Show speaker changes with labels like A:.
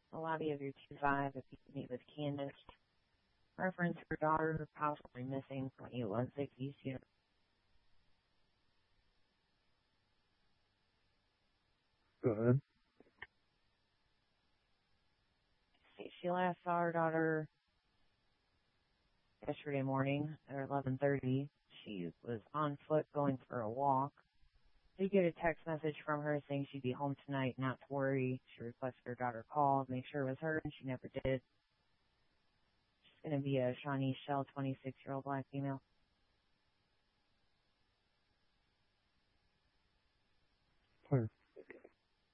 A: the lobby of your 2-5 if you can meet with Candace. Reference her daughter possibly missing from 816 East University.
B: Go ahead.
A: She last saw her daughter yesterday morning at 11:30. She was on foot going for a walk. Did get a text message from her saying she'd be home tonight, not to worry. She requested her daughter call, make sure it was her, and she never did. She's going to be a Shawnee Shell, 26-year-old black female.